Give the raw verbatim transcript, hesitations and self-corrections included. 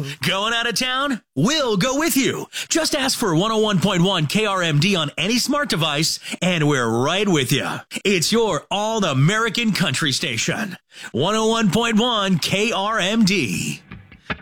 Going out of town? We'll go with you. Just ask for one oh one point one K R M D on any smart device, and we're right with you. It's your all-American country station. one oh one point one K R M D.